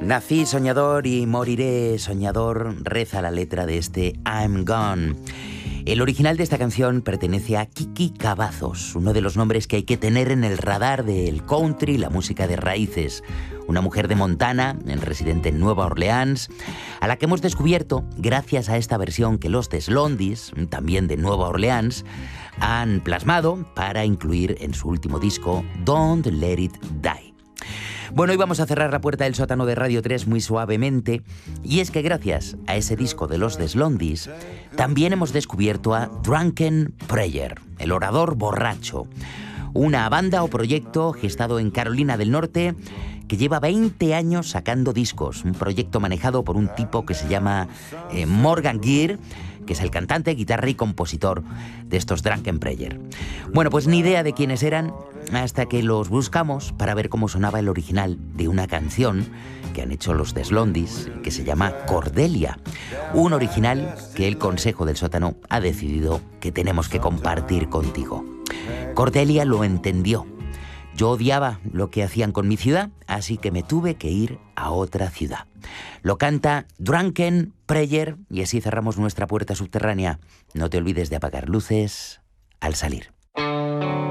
Nací soñador y moriré soñador, reza la letra de este I'm Gone. El original de esta canción pertenece a Kiki Cavazos, uno de los nombres que hay que tener en el radar del country, la música de raíces. Una mujer de Montana, residente en Nueva Orleans, a la que hemos descubierto gracias a esta versión que los The Slondies, también de Nueva Orleans, han plasmado para incluir en su último disco, Don't Let It Die. Bueno, hoy vamos a cerrar la puerta del sótano de Radio 3 muy suavemente, y es que gracias a ese disco de los The Slondies también hemos descubierto a Drunken Prayer, el orador borracho, una banda o proyecto gestado en Carolina del Norte que lleva 20 años sacando discos, un proyecto manejado por un tipo que se llama Morgan Gear, que es el cantante, guitarra y compositor de estos Drunken Prayer. Bueno, pues ni idea de quiénes eran hasta que los buscamos para ver cómo sonaba el original de una canción que han hecho los The Slondies, que se llama Cordelia. Un original que el Consejo del Sótano ha decidido que tenemos que compartir contigo. Cordelia lo entendió. Yo odiaba lo que hacían con mi ciudad, así que me tuve que ir a otra ciudad. Lo canta Drunken Prayer y así cerramos nuestra puerta subterránea. No te olvides de apagar luces al salir.